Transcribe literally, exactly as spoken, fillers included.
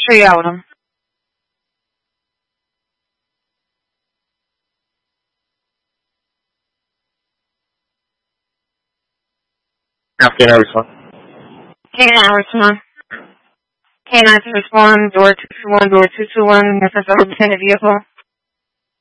Sure you out with him. Okay, now respond. K nine respond. K nine to respond, door two two one, door two two one, Mister Lieutenant vehicle.